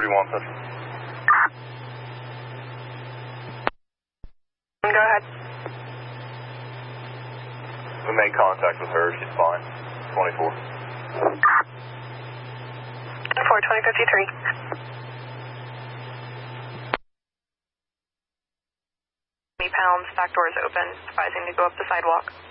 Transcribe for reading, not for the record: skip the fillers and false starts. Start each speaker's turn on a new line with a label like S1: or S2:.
S1: 331 Central.
S2: Go ahead.
S1: We made contact with her. She's fine. 24.
S2: 2053. Pounds, back doors open, advising to go up the sidewalk.